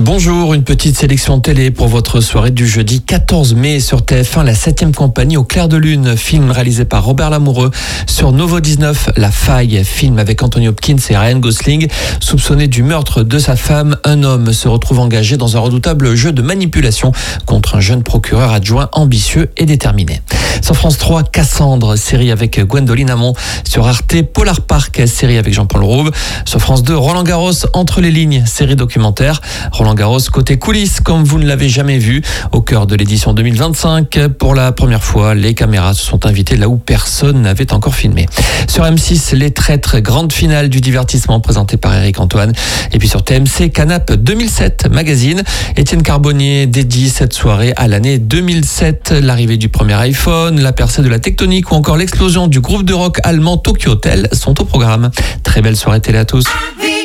Bonjour, une petite sélection télé pour votre soirée du jeudi 14 mai sur TF1, la 7e compagnie au clair de lune, film réalisé par Robert Lamoureux. Sur Novo 19, La Faille, film avec Anthony Hopkins et Ryan Gosling. Soupçonné du meurtre de sa femme, un homme se retrouve engagé dans un redoutable jeu de manipulation contre un jeune procureur adjoint ambitieux et déterminé. Sur France 3, Cassandre, série avec Gwendoline Amon. Sur Arte, Polar Park, série avec Jean-Paul Rouve. Sur France 2, Roland Garros, Entre les lignes, série documentaire. Roland Garros côté coulisses, comme vous ne l'avez jamais vu. Au cœur de l'édition 2025, pour la première fois, les caméras se sont invitées là où personne n'avait encore filmé. Sur M6, Les Traîtres, grande finale du divertissement présentée par Eric Antoine. Et puis sur TMC, Canap 2007 magazine. Étienne Carbonnier dédie cette soirée à l'année 2007. L'arrivée du premier iPhone, la percée de la tectonique ou encore l'explosion du groupe de rock allemand Tokyo Hotel sont au programme. Très belle soirée télé à tous.